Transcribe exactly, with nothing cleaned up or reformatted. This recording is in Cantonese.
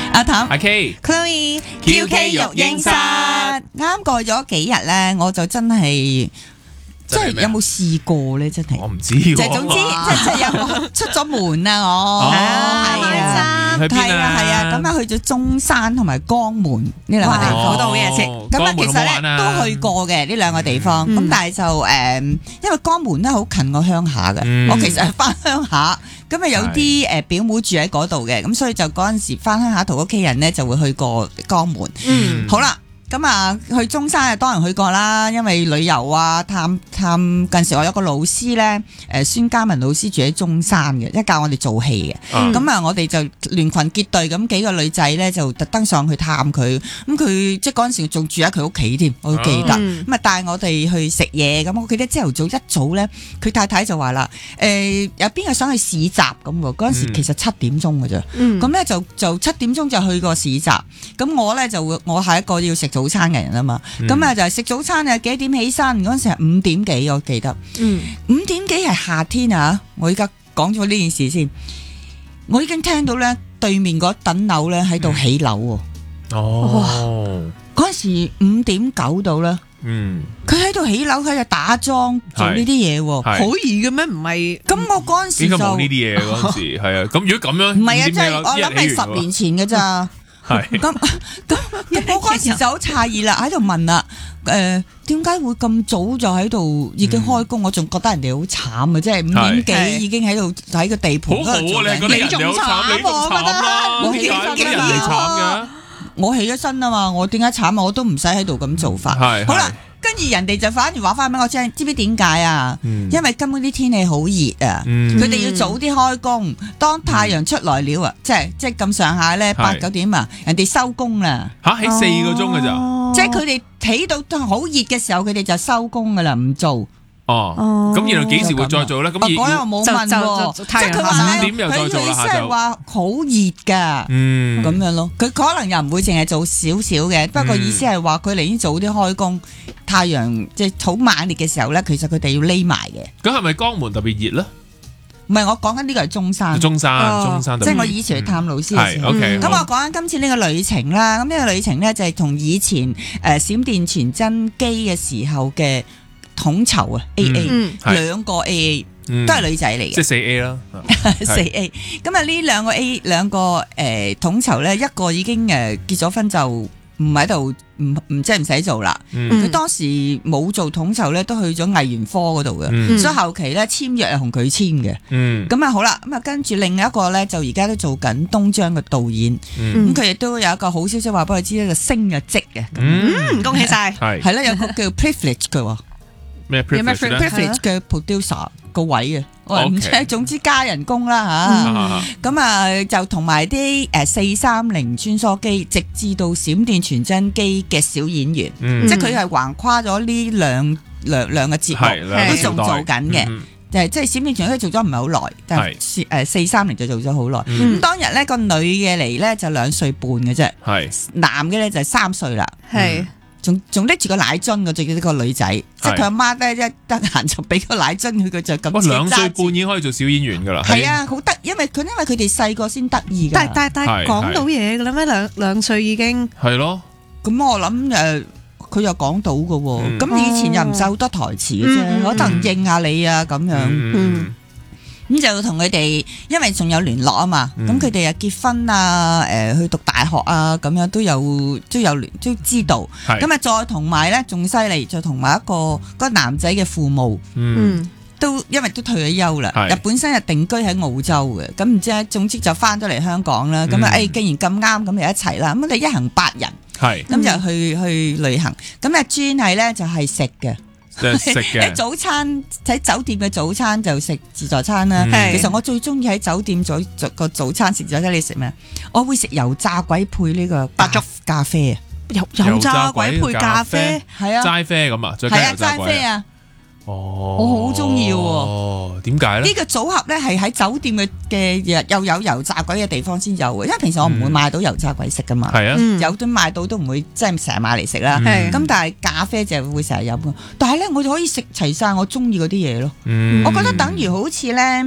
阿譚、 阿 K、Chloe、Q K 育嬰室， 啱過咗幾日咧，我就真係。即係有冇試過咧？真係我唔知喎。 就總之，即係有冇出咗門啊！我係啊， 去邊啊？ 係啊，咁啊去咗中山同埋江門呢兩個地方， 好多好嘢食。 咁啊，其實咧都去過嘅呢兩個地方，咁但係就誒，因為江門咧好近我鄉下嘅，我其實係翻鄉下，咁啊有啲誒表妹住喺嗰度嘅，咁所以就嗰陣時翻鄉下同屋企人咧就會去過江門。嗯，好啦。咁啊，去中山啊，當然去過啦，因為旅遊啊，探探近時我有個老師咧，誒孫嘉文老師住喺中山嘅，即係教我哋做戲嘅。咁啊、嗯，我哋就聯群結隊咁幾個女仔咧，就特登上去探佢。咁佢即係嗰陣時仲住喺佢屋企添，我都記得。咁啊帶我哋去食嘢，咁我記得朝頭早一早咧，佢太太就話啦，誒、呃、有邊個想去市集咁喎？嗰陣時其實七點鐘嘅啫。咁咧、嗯、就就七點鐘就去個市集。咁我咧就會，我係一個要食早餐嘅人啊嘛，咁啊、嗯、就係食早餐啊幾點起身？嗰陣時係五點幾，我記得。嗯，五點幾係夏天啊！我依家講咗呢件事先，我已經聽到咧對面嗰等樓咧喺度起樓喎。哦，嗰陣時五點九度啦。嗯，佢喺度起樓，喺度打樁做呢啲嘢喎， 好易嘅咩？唔係， 咁我嗰陣時就冇呢啲嘢嗰陣時，係啊。咁如果咁樣， 唔係啊，即係我諗係十年前嘅咋。係咁咁咁，我嗰時就好詫異啦，喺度問啦，誒點解會咁早就喺度已經開工？我仲覺得人哋好慘啊！即係五點幾已經喺度喺個地盤嗰度做緊， 你仲慘，你仲慘啦！ 我起身嘅人哋慘嘅，我起咗身啊嘛！我點解慘啊？我都唔使喺度咁做法。好啦。跟住人哋就反而話翻俾我聽，知唔知點解啊？嗯、因為根本啲天氣好熱啊，佢哋、嗯、要早啲開工。當太陽出來了啊，嗯、即係即係咁上下咧，八九點啊，人哋收工啦。 嚇，起四個鐘嘅咋？ 哦、即係佢哋起到好熱嘅時候，佢哋就收工噶啦，唔做。 哦，咁然後幾時會再做咧？咁嗰日冇問喎，即係佢話五點又再做啦，下晝。佢意思係話好熱㗎，嗯，咁樣咯。佢可能又唔會淨係做少少嘅，不過意思係話佢寧願早啲開工，太陽即係好猛烈嘅時候咧，其實佢哋要匿埋嘅。 咁係咪江門特別熱咧？ 唔係，我講緊呢個係中山。 中山，中山。 即係我以前去探老師嘅時候。 OK。 咁我講緊今次呢個旅程啦，咁呢個旅程咧就係同以前誒閃電傳真機嘅時候嘅。統籌啊 ，A A 兩個 A A 都係女仔嚟嘅， 即係四 A 啦， 四 A。咁啊呢兩個 A 兩個誒統籌咧，一個已經誒結咗婚就唔喺度，唔唔即係唔使做啦。佢當時冇做統籌咧，都去咗藝員科嗰度嘅，所以後期咧簽約係同佢簽嘅。咁啊好啦，咁啊跟住另一個咧就而家都做緊東張嘅導演，咁佢亦都有一個好消息話俾佢知咧，就升咗職嘅。 嗯，恭喜晒。 係係啦，有個叫 privilege 嘅。 咩 privilege 嘅 producer 個位啊，我唔知，總之加人工啦嚇。咁啊就同埋啲誒四三零穿梭機，直至到閃電傳真機嘅小演員，即係佢係橫跨咗呢兩兩兩個節目，都仲做緊嘅。就係即係閃電傳真機做咗唔係好耐，但係誒四三零就做咗好耐。咁當日咧個女嘅嚟咧就兩歲半嘅啫，男嘅咧就三歲啦。係。仲仲拎住個奶樽嘅，最記得個女仔，即係佢阿媽咧一得閒就俾個奶樽佢，佢就咁。哇！ 兩歲半已經可以做小演員噶啦。 係啊，好得，因為佢因為佢哋細個先得意㗎。 但但但講到嘢㗎啦咩？兩兩歲已經係咯。 咁我諗誒，佢又講到㗎喎。咁以前又唔使好多台詞嘅啫，可能應下你啊咁樣。咁就同佢哋，因為仲有聯絡啊嘛，咁佢哋又結婚啊，誒、呃、去讀大學啊，咁樣都有都有聯都知道。咁啊是，再同埋咧，仲犀利，就同埋一個嗰、嗰個男仔嘅父母，嗯，都因為都退咗休啦，又是本身係定居喺澳洲嘅，咁唔知咧，總之就翻咗嚟香港啦。咁啊、嗯，誒，既然咁啱，咁就一齊啦。咁我哋一行八人，係咁是就去去旅行。咁啊，專係咧就係食嘅。食嘅早餐喺酒店嘅早餐就食自助餐啦。嗯、其實我最中意喺酒店做個早餐食自助餐。你食咩？我會食油炸鬼配呢個白粥咖啡啊！ 油油炸鬼配咖啡，係啊， 齋啡咁啊，再加油炸鬼啊！哦，我好中意喎。 哦，點解咧？ 呢個組合咧係喺酒店嘅嘅又有油炸鬼嘅地方先有嘅，因為平時我唔會買到油炸鬼食噶嘛。係啊、嗯，有都買到都唔會即係成日買嚟食啦。咁、嗯、但係咖啡就會成日飲嘅。但係咧，我就可以食齊晒我中意嗰啲嘢咯。嗯、我覺得等於好似咧。